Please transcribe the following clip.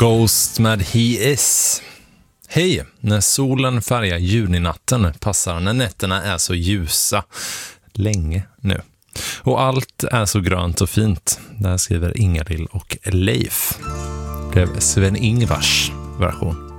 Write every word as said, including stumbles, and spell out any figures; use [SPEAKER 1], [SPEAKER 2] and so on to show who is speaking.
[SPEAKER 1] Ghost med He Is. Hej, när solen färgar juninatten passar när nätterna är så ljusa. Länge nu. Och allt är så grönt och fint. Där skriver Ingarill och Leif. Det är Sven-Ingvars version.